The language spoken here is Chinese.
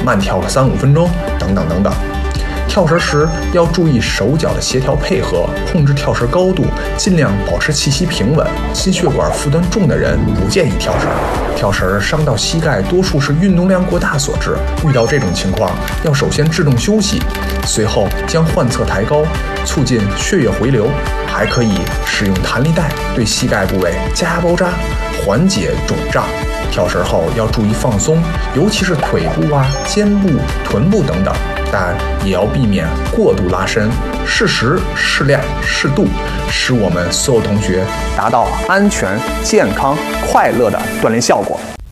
慢跳个3-5分钟，等等等等。跳绳时要注意手脚的协调配合，控制跳绳高度，尽量保持气息平稳。心血管负担重的人不建议跳绳，跳绳伤到膝盖多数是运动量过大所致。遇到这种情况，要首先制动休息，随后将患侧抬高，促进血液回流。还可以使用弹力带对膝盖部位加压包扎，缓解肿胀。跳绳后要注意放松，尤其是腿部啊、肩部、臀部等等，但也要避免过度拉伸，适时、适量、适度，使我们所有同学达到安全、健康、快乐的锻炼效果。